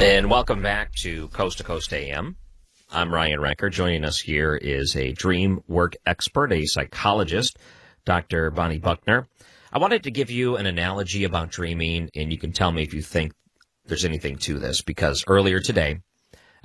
And welcome back to Coast AM. I'm Ryan Recker. Joining us here is a dream work expert, a psychologist, Dr. Bonnie Buckner. I wanted to give you an analogy about dreaming, and you can tell me if you think there's anything to this, because earlier today